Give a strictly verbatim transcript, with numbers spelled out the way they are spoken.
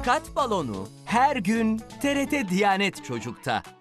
Dikkat balonu her gün T R T Diyanet Çocuk'ta.